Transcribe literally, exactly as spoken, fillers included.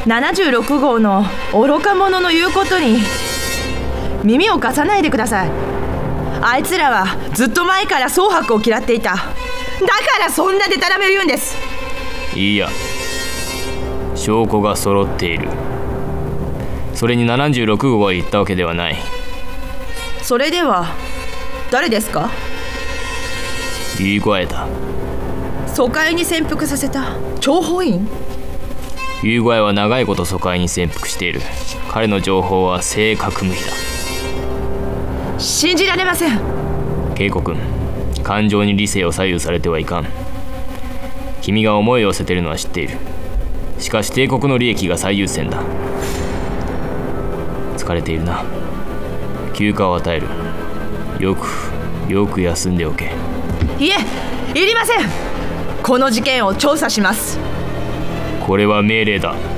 ななじゅうろくごうの愚か者の言うことに耳を貸さないでください。あいつらはずっと前から蒼白を嫌っていた。だからそんなデタラメを言うんです。 いいや、証拠が揃っている。それにななじゅうろくごうが言ったわけではない。 それでは誰ですか？ ユイゴアエだ。 疎開に潜伏させた諜報員？ ユイゴアエは長いこと疎開に潜伏している。彼の情報は正確無比だ。 信じられません。 ケイコ君、感情に理性を左右されてはいかん。君が思いを寄せているのは知っている。しかし帝国の利益が最優先だ。疲れているな。休暇を与える。よくよく休んでおけ。 いえ、いりません。この事件を調査します。 これは命令だ。